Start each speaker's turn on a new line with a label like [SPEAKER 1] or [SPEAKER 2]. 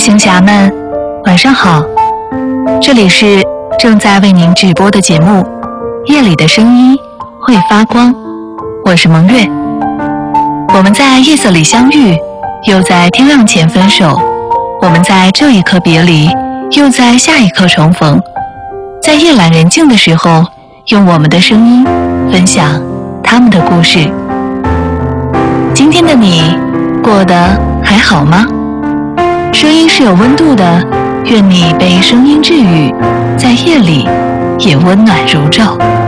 [SPEAKER 1] 行侠们，晚上好！这里是正在为您直播的节目《夜里的声音会发光》，我是蒙月。我们在夜色里相遇，又在天亮前分手。我们在这一刻别离，又在下一刻重逢。在夜阑人静的时候，用我们的声音分享他们的故事。今天的你过得还好吗？声音是有温度的，愿你被声音治愈，在夜里也温暖如昼。